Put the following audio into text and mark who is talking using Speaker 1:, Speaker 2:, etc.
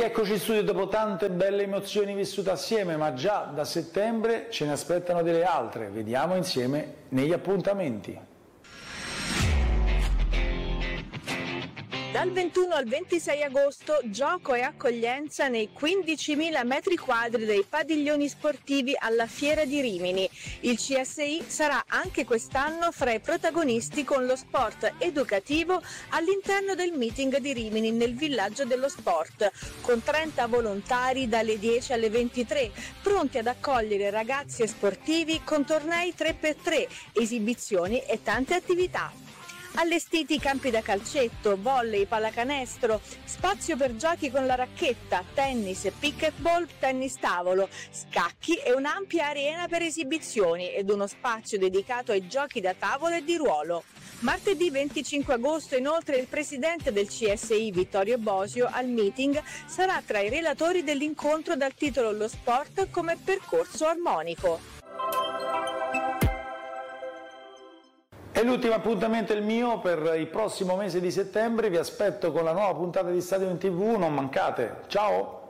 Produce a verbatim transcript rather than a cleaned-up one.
Speaker 1: rieccoci in studio dopo tante belle emozioni vissute assieme, ma già da settembre ce ne aspettano delle altre. Vediamo insieme negli appuntamenti.
Speaker 2: Dal ventuno al ventisei agosto gioco e accoglienza nei quindicimila metri quadri dei padiglioni sportivi alla Fiera di Rimini. Il C S I sarà anche quest'anno fra i protagonisti con lo sport educativo all'interno del meeting di Rimini nel villaggio dello sport, con trenta volontari dalle dieci alle ventitré, pronti ad accogliere ragazzi e sportivi con tornei tre per tre, esibizioni e tante attività. Allestiti campi da calcetto, volley, pallacanestro, spazio per giochi con la racchetta, tennis, pickleball, tennis tavolo, scacchi e un'ampia arena per esibizioni ed uno spazio dedicato ai giochi da tavolo e di ruolo. Martedì venticinque agosto inoltre il presidente del C S I Vittorio Bosio al meeting sarà tra i relatori dell'incontro dal titolo Lo sport come percorso armonico.
Speaker 1: E l'ultimo appuntamento è il mio per il prossimo mese di settembre, vi aspetto con la nuova puntata di Stadio in tivù, non mancate, ciao!